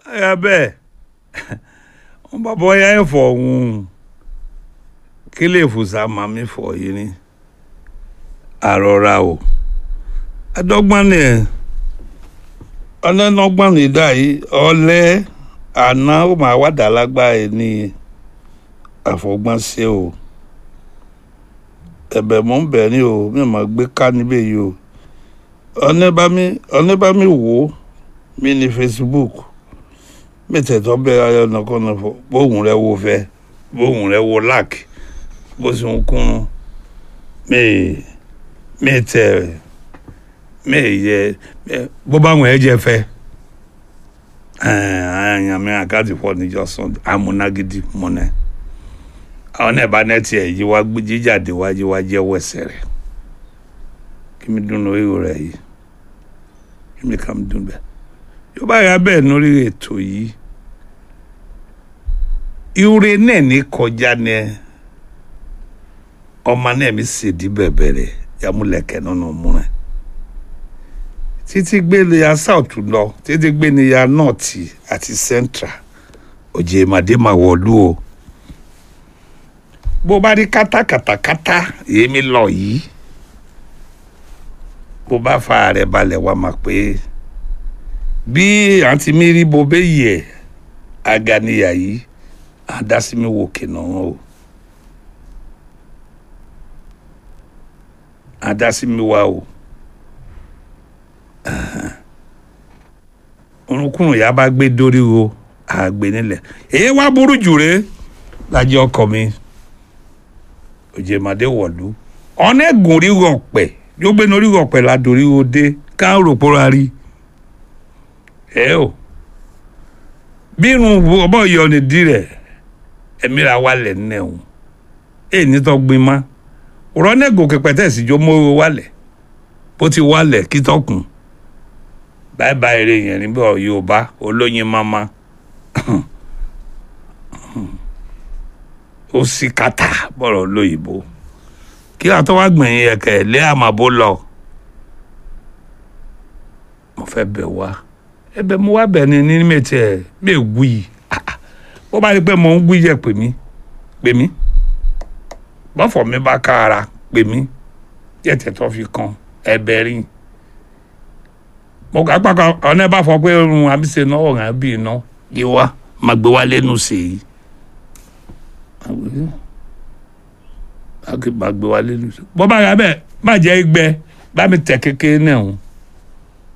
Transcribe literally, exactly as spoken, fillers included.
ẹ bẹ́ẹ̀ wọ́n bá bọ́ yá ẹ̀fọ́ òun kí lè fòsà màmí fọ̀ yìí ni àrọ̀ra o adọ́gbọ́n ni ẹ̀ ọlẹ́nọ́gbọ́n ní dá yìí ọlẹ́ àná ó máa wá dàlágbá ẹ̀ ní àfọ̀gbọ́n ṣe o ẹ̀bẹ̀ mọ́ ń bẹ̀ ní o mi máa gbé ká níbẹ̀ yìí o ọ̀nẹ́bámi ọ̀nẹ́bámi wò ó mi ní Facebook mi tẹ̀tọ́ bẹ́ẹ̀ ayọ̀ nàkọ́nà fọ bóun rẹ̀ wo fẹ́ bóun rẹ̀ wo láàkì bó sì ń kún mi mi tẹ̀ mi yẹ bó bá wọn ẹ jẹ fẹ́ ẹ̀ẹ́n mi àkáàtì fọ́ níjọ́ sùn amúnagídí múnẹ́ àwọn náà bá nẹ́ẹ̀tì ẹ̀ yí wá jíjáde wá yí wá jẹ́wọ́ ẹsẹ̀ rẹ̀ kí mi dùn lórí rẹ̀ yìí kí mi kà mí dùn bẹ́ẹ̀ yóò bá yà bẹ́ẹ̀ lórí ètò yìí ìwúre náà ní kọjá ní ọmọ náà mi ṣèdí bẹ̀bẹ̀ rẹ̀ yàmúlẹ̀kẹ̀ nínú múrẹ̀ títí gbé ní ya south lọ títí gbé ní ya north àti central òjì ìmàdé máa wọ̀lú o bó bá rí kátàkátàkátà èmi lọ yìí bó bá fa ààrẹ balẹ̀ wá máa pé bí àǹtí mi rí bó bẹ́ yẹ aganiya yìí àdásími wò kìnnà o àdásími wá o orúnkún ìyá bá gbé dórí o àgbè nílẹ̀ èyí wá burú jù rè lájẹ́ ọkọ mi òjèmàdé wọ̀lú ọ̀nà ẹ̀gùn ríro ọ̀pẹ̀ yóò gbé ní ríro ọ̀pẹ̀ ládòrí o dé ká rò pọ́ra rí ẹ o bí irun ọbọ̀ yọ ní dí rẹ̀ ẹ̀mí ra wálẹ̀ nẹ̀hún èyí ní tó gbin má ọ̀rọ̀ náà gòkè pẹ̀tẹ́ sì jó mọ́ wálẹ̀ bó ti wálẹ̀ kí tọkùn báyìí báyìí rè yẹn níbẹ̀ Yorùbá olóyin mama ó sì kàtà bọ̀rọ̀ lóyìnbó kí àtọ́ wá gbẹ̀yìn ẹ̀kẹ́ lé àmàbó lọ mo fẹ́ bẹ̀ wá ẹ̀bẹ̀ mo wá bẹ̀ ni ní mẹ́tì ẹ̀ bẹ́ẹ̀ wú yìí bó bá rí pé mo ń wú yẹ pè mí pè mí bọ́fọ̀ mi bá ká ara pè mí jẹ́tẹ̀ tó fi kan ẹ̀bẹ̀ rí mo kà pàkà ọ̀nà ẹ̀ bá fọ pé irun àbíṣe náà ọ̀ràn bí iná yé wá má gbé wá lẹ́nu sí i má gbé wá lẹ́nu sí i bó bá rà bẹ́ẹ̀ má jẹ́ gbẹ bá mi tẹ̀ kékeré náà.